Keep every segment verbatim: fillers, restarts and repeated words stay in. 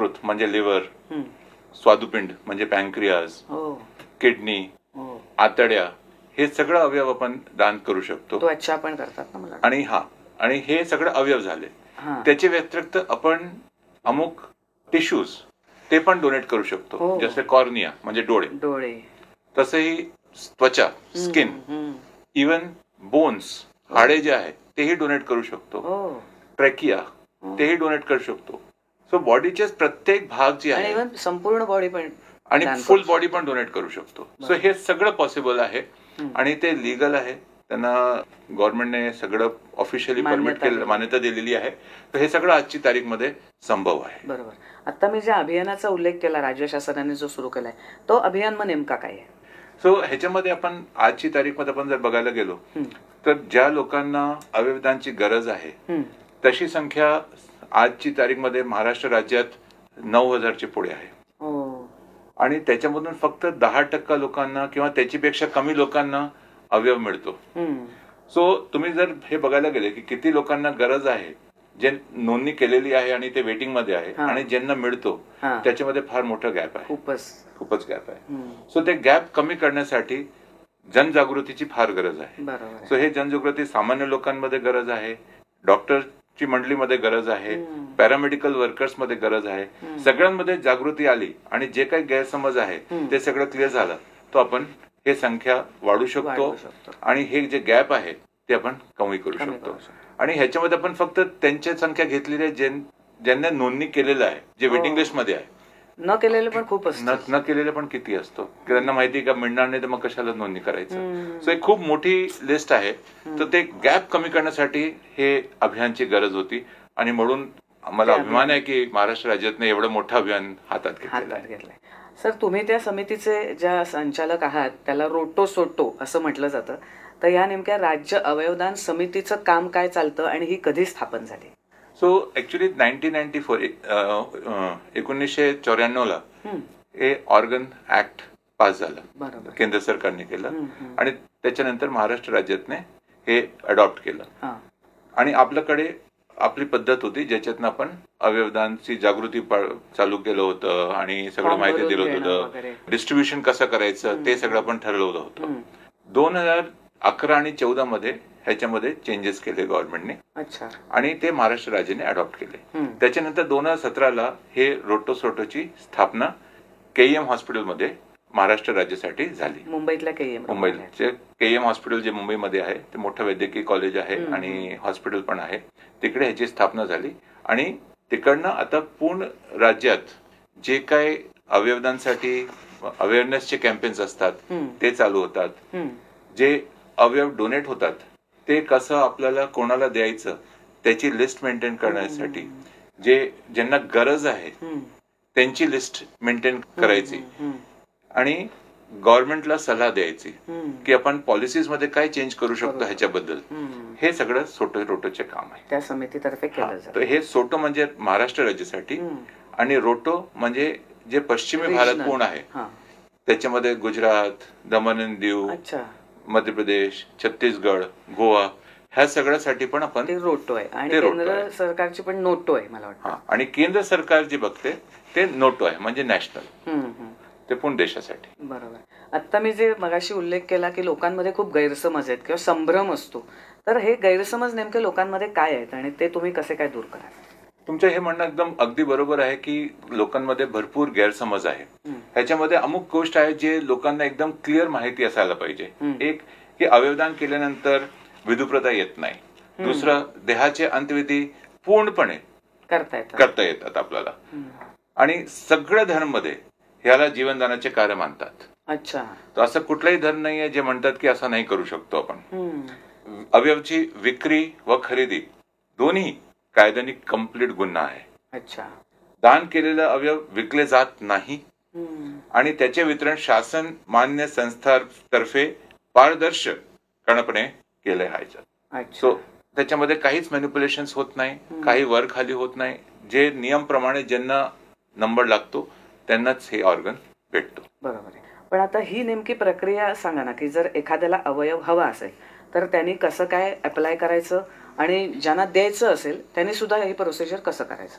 यकृत म्हणजे लिव्हर, स्वादुपिंड म्हणजे पॅनक्रियास, किडनी, आतड्या, हे सगळं अवयव आपण दान करू शकतो. त्वचा पण करतात ना मला. आणि हा आणि हे सगळं अवयव झाले. त्याच्या व्यतिरिक्त आपण अमुक टिश्यूज ते पण डोनेट करू शकतो. जसे कॉर्निया म्हणजे डोळे डोळे तसंही त्वचा, स्किन, इवन बोन्स, हाडे जे आहे तेही डोनेट करू शकतो. ट्रॅकिया तेही डोनेट करू शकतो. सो बॉडीचे प्रत्येक भाग जे आहे संपूर्ण बॉडी पण आणि फुल बॉडी पण डोनेट करू शकतो. सो हे सगळं पॉसिबल आहे आणि ते लिगल आहे. त्यांना गव्हर्नमेंटने सगळं ऑफिशियली परमिट केलं, मान्यता दिलेली आहे. तर हे सगळं आजची तारीख मध्ये संभव आहे. बरोबर. आता मी ज्या अभियानाचा उल्लेख केला राज्य शासनाने जो सुरू केलाय तो अभियान मग नेमका काय आहे? सो ह्याच्यामध्ये आपण आजची तारीख मध्ये आपण जर बघायला गेलो तर ज्या लोकांना अवयवदानची गरज आहे तशी संख्या आजची तारीख मध्ये महाराष्ट्र राज्यात नऊ हजारच्या पुढे आहे. आणि त्याच्यामधून फक्त दहा टक्का लोकांना किंवा त्याच्यापेक्षा कमी लोकांना अवयव मिळतो. सो तुम्ही जर हे बघायला गेले की किती लोकांना गरज आहे, जे नोंदणी केलेली आहे आणि ते वेटिंग मध्ये आहे आणि ज्यांना मिळतो त्याच्यामध्ये फार मोठा गॅप आहे. खूपच खूपच गॅप आहे. सो ते गॅप कमी करण्यासाठी जनजागृतीची फार गरज आहे. सो हे जनजागृती सामान्य लोकांमध्ये गरज आहे, डॉक्टरची मंडळीमध्ये गरज आहे, पॅरामेडिकल वर्कर्स मध्ये गरज आहे. सगळ्यांमध्ये जागृती आली आणि जे काही गैरसमज आहे ते सगळं क्लिअर झालं तर आपण हे संख्या वाढू शकतो आणि हे जे गॅप आहे ते आपण कमी करू शकतो. आणि ह्याच्यामध्ये आपण फक्त त्यांची संख्या घेतलेली आहे ज्यांना नोंदणी केलेलं आहे, जे वेटिंग लिस्ट मध्ये आहे. न केलेले पण खूप असतात. न केलेले पण किती असतो, त्यांना माहिती का मिळणार नाही तर मग कशाला नोंदणी करायचं. सो एक खूप मोठी लिस्ट आहे. तर ते गॅप कमी करण्यासाठी हे अभियानची गरज होती आणि म्हणून मला अभिमान आहे की महाराष्ट्र राज्यातनं एवढं मोठं अभियान हातात घेतलेलं आहे. सर, तुम्ही त्या समितीचे ज्या संचालक आहात त्याला रोटो सोटो असं म्हटलं जातं. तर या नेमक्या राज्य अवयवदान समितीचं काम काय चालतं आणि ही कधी स्थापन झाली? So actually nineteen ninety four एकोणीसशे चौऱ्याण्णव ला हे ऑर्गन ऍक्ट पास झालं, केंद्र सरकारने केलं आणि त्याच्यानंतर महाराष्ट्र राज्यातने हे अडॉप्ट केलं. आणि आपल्याकडे आपली पद्धत होती ज्याच्यातनं आपण अवयवदानची जागृती चालू केलं होतं आणि सगळं माहिती दिलं होतं. डिस्ट्रीब्युशन कसं करायचं ते सगळं आपण ठरवलं होतं. दोन हजार अकरा आणि चौदा मध्ये ह्याच्यामध्ये चेंजेस केले गव्हर्नमेंटने आणि ते महाराष्ट्र राज्याने अडॉप्ट केले. त्याच्यानंतर दोन हजार सतराला हे रोटो सोटोची स्थापना केईएम हॉस्पिटलमध्ये महाराष्ट्र राज्यासाठी झाली. मुंबईतल्या केईएम मुंबईचे केईएम हॉस्पिटल जे मुंबईमध्ये आहे ते मोठं वैद्यकीय कॉलेज आहे आणि हॉस्पिटल पण आहे. तिकडे ह्याची स्थापना झाली आणि तिकडनं आता पूर्ण राज्यात जे काय अवयवदानसाठी अवेअरनेसचे कॅम्पेन्स असतात ते चालू होतात. जे अवयव डोनेट होतात ते कसं आपल्याला कोणाला द्यायचं त्याची लिस्ट मेंटेन करण्यासाठी जे ज्यांना गरज आहे त्यांची लिस्ट मेंटेन करायची आणि गव्हर्नमेंटला सल्ला द्यायची की आपण पॉलिसीज मध्ये काय चेंज करू शकतो ह्याच्याबद्दल. हे सगळं सोटो रोटोचे काम आहे, त्या समितीतर्फे केलं जातं. हे सोटो म्हणजे महाराष्ट्र राज्यासाठी आणि रोटो म्हणजे जे पश्चिमी भारत पूर्ण आहे त्याच्यामध्ये गुजरात, दमण आणि दीव, मध्य प्रदेश, छत्तीसगड, गोवा ह्या सगळ्यासाठी पण आपण रोटो आहे आणि केंद्र सरकारची पण नोटो आहे मला वाटतं. आणि केंद्र सरकार जे बघते ते नोटो आहे म्हणजे नॅशनल, ते पूर्ण देशासाठी. बरोबर. आता मी जे मगाशी उल्लेख केला की लोकांमध्ये खूप गैरसमज आहेत किंवा संभ्रम असतो, तर हे गैरसमज नेमके लोकांमध्ये काय आहेत आणि ते तुम्ही कसे काय दूर कराल? तुमचं हे म्हणणं एकदम अगदी बरोबर आहे की लोकांमध्ये भरपूर गैरसमज आहे. ह्याच्यामध्ये अमुक गोष्ट आहे जे लोकांना एकदम क्लिअर माहिती असायला पाहिजे. एक की अवयवदान केल्यानंतर विधुप्रथा येत नाही. दुसरं, देहाचे अंत्यविधी पूर्णपणे करता येतात करता येतात आपल्याला. आणि सगळ्या धर्ममध्ये ह्याला जीवनदानाचे कार्य मानतात. अच्छा. तर असं कुठलाही धर्म नाहीये जे म्हणतात की असं नाही करू शकतो आपण. अवयवची विक्री व खरेदी दोन्ही कायद्याने कम्प्लीट गुन्हा आहे. अच्छा. दान केलेला अवयव विकले जात नाही आणि त्याचे वितरण शासन मान्य संस्थांतर्फे पारदर्शकपणे केले आहे. सो त्याच्यामध्ये काहीच मॅनिप्युलेशन होत नाही, काही वर खाली होत नाही. जे नियमप्रमाणे ज्यांना नंबर लागतो त्यांनाच हे ऑर्गन भेटतो. बरोबर आहे. पण आता ही नेमकी प्रक्रिया सांगा ना की जर एखाद्याला अवयव हवा असेल तर त्यांनी कसं काय अप्लाय करायचं आणि ज्यांना द्यायचं असेल त्यांनी सुद्धा ही प्रोसिजर कसं करायचं?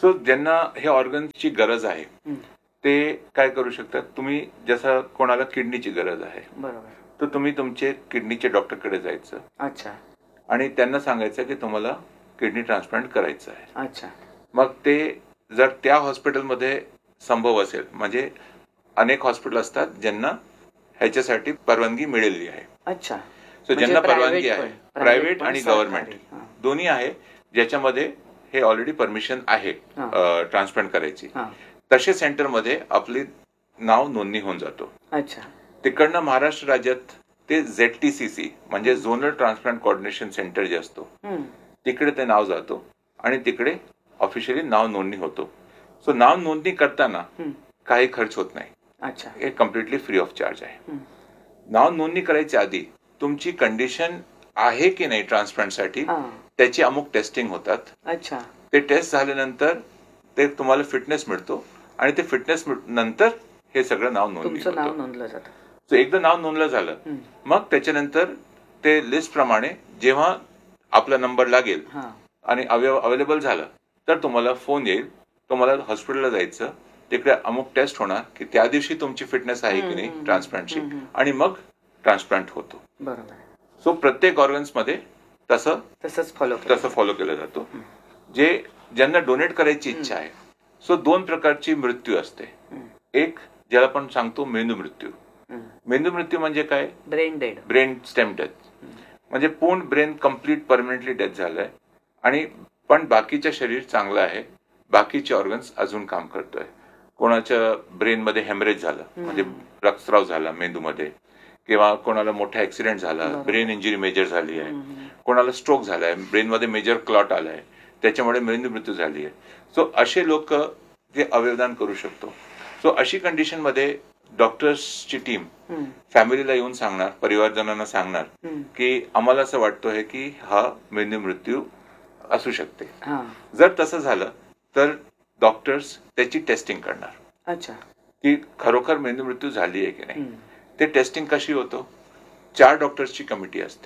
सो ज्यांना हे ऑर्गनची गरज आहे ते काय करू शकतात, तुम्ही जसं कोणाला किडनीची गरज आहे बरोबर तर तुम्ही तुमचे किडनीचे डॉक्टरकडे जायचं. अच्छा आणि त्यांना सांगायचं की तुम्हाला किडनी ट्रान्सप्लांट करायचं आहे. अच्छा मग ते जर त्या हॉस्पिटलमध्ये संभव असेल, म्हणजे अनेक हॉस्पिटल असतात ज्यांना ह्याच्यासाठी परवानगी मिळालेली आहे. अच्छा सो ज्यांना परवानगी आहे, प्रायव्हेट आणि गव्हर्नमेंट दोन्ही आहे, ज्याच्यामध्ये हे ऑलरेडी परमिशन आहे ट्रान्सप्लांट करायची, तसे सेंटरमध्ये आपली नाव नोंदणी होऊन जातो. अच्छा तिकडनं महाराष्ट्र राज्यात ते झेडटीसीसी म्हणजे झोनल ट्रान्सप्लांट कोऑर्डिनेशन सेंटर जे असतो तिकडे ते नाव जातो आणि तिकडे ऑफिशियली नाव नोंदणी होतो. सो नाव नोंदणी करताना काही खर्च होत नाही. अच्छा हे कम्प्लिटली फ्री ऑफ चार्ज आहे. नाव नोंदणी करायच्या आधी तुमची कंडिशन आहे की नाही ट्रान्सप्लांटसाठी त्याची अमुक टेस्टिंग होतात. अच्छा ते टेस्ट झाल्यानंतर ते तुम्हाला फिटनेस मिळतो आणि ते फिटनेस नंतर हे सगळं नाव नोंदणी नाव नोंदलं जातं. सो एकदा नाव नोंदलं झालं मग त्याच्यानंतर ते लिस्ट प्रमाणे जेव्हा आपला नंबर लागेल आणि अवेलेबल झालं तर तुम्हाला फोन येईल, तुम्हाला हॉस्पिटलला जायचं, तिकडे अमुक टेस्ट होणार की त्या दिवशी तुमची फिटनेस आहे की नाही ट्रान्सप्लांटची, आणि मग ट्रान्सप्लांट होतो. बरोबर. सो प्रत्येक ऑर्गन्स मध्ये तसं तसंच फॉलो तसं फॉलो केलं जातो. जे ज्यांना डोनेट करायची इच्छा आहे, सो दोन प्रकारची मृत्यू असते. एक ज्याला आपण सांगतो मेंदू मृत्यू. मेंदू मृत्यू म्हणजे काय? Brain dead, brain stem death, म्हणजे पूर्ण ब्रेन कम्प्लीट परमनंटली डेथ झालंय आणि पण बाकीचं शरीर चांगलं आहे, बाकीचे ऑर्गन्स अजून काम करतोय. कोणाच्या ब्रेनमध्ये हेमरेज झालं म्हणजे रक्तस्राव झाला मेंदूमध्ये, किंवा कोणाला मोठा ऍक्सिडेंट झाला, ब्रेन इंजुरी मेजर झाली आहे, कोणाला स्ट्रोक झालाय, ब्रेनमध्ये मेजर क्लॉट आलाय, त्याच्यामुळे मेंदू मृत्यू झाली आहे. सो असे लोक जे अवयवदान करू शकतो. सो अशी कंडिशन मध्ये डॉक्टर्सची टीम फॅमिलीला येऊन सांगणार, परिवारजनांना सांगणार की आम्हाला असं वाटतोय की हा मेंदू मृत्यू असू शकते. जर तसं झालं तर डॉक्टर्स त्याची टेस्टिंग करणार. अच्छा की खरोखर मेंदू मृत्यू झाली आहे की नाही. ते टेस्टिंग कशी होतो? चार डॉक्टर्सची कमिटी असते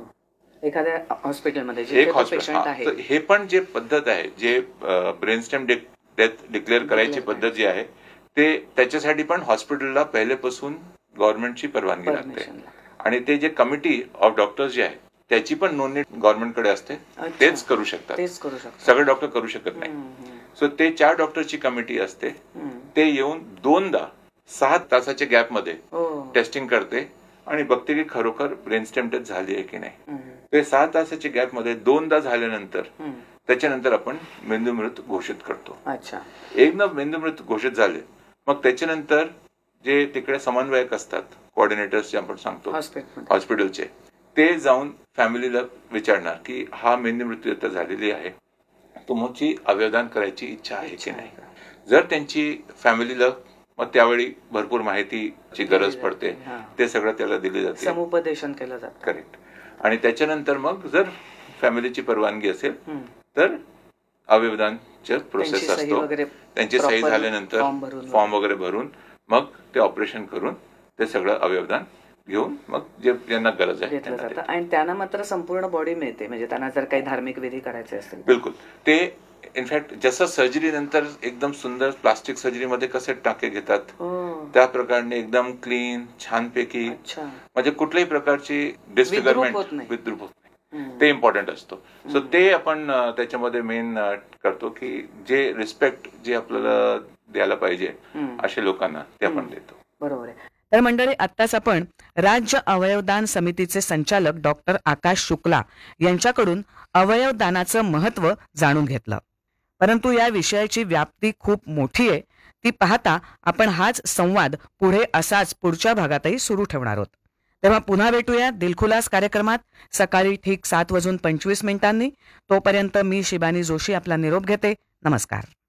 एखाद्या हॉस्पिटलमध्ये. एक हॉस्पिटल हे पण जे पद्धत आहे, जे ब्रेन स्टेम डेथ डिक्लेअर करायची पद्धत जी आहे ते त्याच्यासाठी पण हॉस्पिटलला पहिलेपासून गव्हर्नमेंटची परवानगी लागते. आणि ते जे कमिटी ऑफ डॉक्टर्स जे आहे त्याची पण नोंदणी गव्हर्नमेंटकडे असते. तेच करू शकतात, सगळे डॉक्टर करू शकत नाही. सो ते चार डॉक्टरची कमिटी असते, ते येऊन दोनदा सहा तासाच्या गॅप मध्ये टेस्टिंग करते आणि बघते की खरोखर ब्रेन स्टेम डेथ झाली आहे की नाही. ते सहा तासाच्या गॅप मध्ये दोनदा झाल्यानंतर त्याच्यानंतर आपण मेंदू मृत घोषित करतो. अच्छा एकदा मेंदू मृत घोषित झाले मग त्याच्यानंतर जे तिकडे समन्वयक असतात, कोऑर्डिनेटर्स जे आपण सांगतो हॉस्पिटलचे, ते जाऊन फॅमिलीला विचारणार की हा मेंदू मृत्यू आता झालेली आहे, तुमची अवयवदान करायची इच्छा आहे की नाही. जर त्यांची फॅमिलीला मग त्यावेळी भरपूर माहितीची गरज पडते, ते सगळं त्याला दिले जाते, समुपदेशन केलं जातं. करेक्ट. आणि त्याच्यानंतर मग जर फॅमिलीची परवानगी असेल तर अवयवदानचे प्रोसेस असतो. त्यांची सही झाल्यानंतर फॉर्म वगैरे भरून मग ते ऑपरेशन करून ते सगळं अवयवदान घेऊन मग जे ज्यांना गरज आहे आणि त्यांना मात्र संपूर्ण बॉडी मिळते. म्हणजे त्यांना जर काही धार्मिक विधी करायचे असतील बिलकुल. ते इनफॅक्ट जसं सर्जरी नंतर एकदम सुंदर प्लास्टिक सर्जरीमध्ये कसे टाके घेतात त्या प्रकारे एकदम क्लीन छानपैकी, म्हणजे कुठल्याही प्रकारची डिस्फिगरमेंट विद्रूप होत नाही. ते इम्पॉर्टंट असतो. सो ते आपण त्याच्यामध्ये मेन करतो की जे रिस्पेक्ट जे आपल्याला द्यायला पाहिजे अशा लोकांना ते आपण देतो. बरोबर आहे. तर मंडळी, आत्ताच आपण राज्य अवयवदान समितीचे संचालक डॉक्टर आकाश शुक्ला यांच्याकडून अवयवदानाचं महत्व जाणून घेतलं. परंतु या विषयाची व्याप्ती खूप मोठी आहे. ती पाहता आपण हाच संवाद पुढे असाच पुढच्या भागातही सुरू ठेवणार आहोत. तेव्हा पुन्हा भेटूया दिलखुलास कार्यक्रमात सकाळी ठीक सात वाजून पंचवीस मिनिटांनी. तोपर्यंत मी शिबानी जोशी आपला निरोप घेते. नमस्कार.